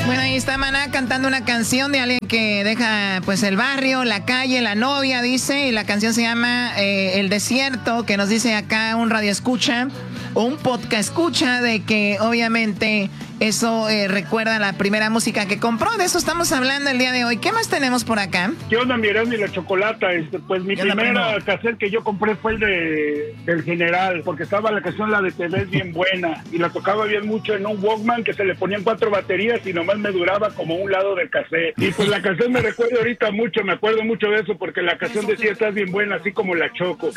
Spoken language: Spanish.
Bueno, ahí está Maná cantando una canción de alguien que deja pues el barrio, la calle, la novia, dice, y la canción se llama El Desierto, que nos dice acá un radio escucha o un podcast escucha de que obviamente eso recuerda la primera música que compró. De eso estamos hablando el día de hoy. ¿Qué más tenemos por acá? ¿Qué onda, mi Erasmo y la Chocolata? Pues mi primera cassette que yo compré fue el del General, porque estaba la canción, la de Te Ves Bien Buena, y la tocaba bien mucho en un Walkman que se le ponían 4 baterías y nomás me duraba como un lado del cassette. Y pues la canción me recuerda ahorita mucho, me acuerdo mucho de eso, porque la canción decía Estás bien buena, así como la Choco.